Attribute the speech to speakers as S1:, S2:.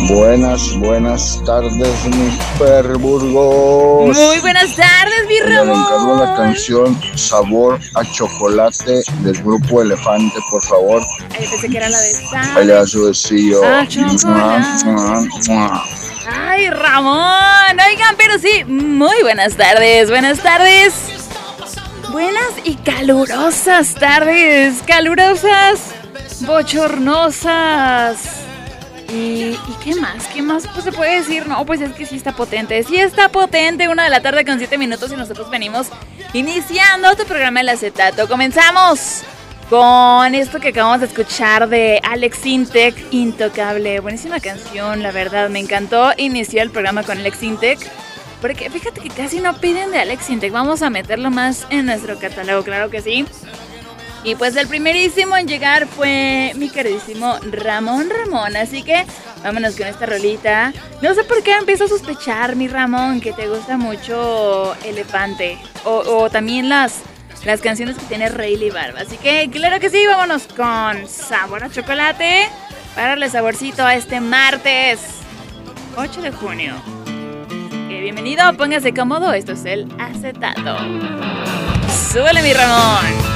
S1: Buenas tardes, mi Burgos.
S2: Muy buenas tardes, mi Ramón.
S1: Le encargo la canción Sabor a Chocolate del Grupo Elefante, por favor.
S2: Ay, pensé que era la de
S1: Ahí le da su besillo.
S2: Ay, Ramón. Oigan, pero sí, muy buenas tardes. Buenas y calurosas tardes. Calurosas, bochornosas. ¿Y qué más? ¿Qué más pues se puede decir? No, pues es que sí está potente. 1 de la tarde con 7 minutos y nosotros venimos iniciando otro programa El Acetato. Comenzamos con esto que acabamos de escuchar de Alex Sintek, Intocable. Buenísima canción, la verdad, me encantó. Inició el programa con Alex Sintek, porque fíjate que casi no piden de Alex Sintek. Vamos a meterlo más en nuestro catálogo, claro que sí. Y pues el primerísimo en llegar fue mi queridísimo Ramón. Así que vámonos con esta rolita. No sé por qué empiezo a sospechar, mi Ramón, que te gusta mucho Elefante. O también las canciones que tiene Rayleigh Barba. Así que claro que sí, vámonos con Sabor a Chocolate para darle saborcito a este martes 8 de junio. Que bienvenido, póngase cómodo, esto es El Acetato. Súbele, mi Ramón.